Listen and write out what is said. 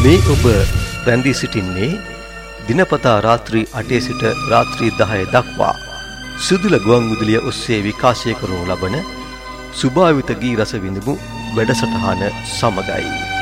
මේ ඔබ රැඳී සිටින්නේ දිනපතා රාත්‍රී 8 සිට රාත්‍රී 10 දක්වා සුදුල ගුවන් විදුලිය ඔස්සේ විකාශය කරනු ලබන සුභාවිත ගී රස විඳමු වැඩසටහන සමගයි.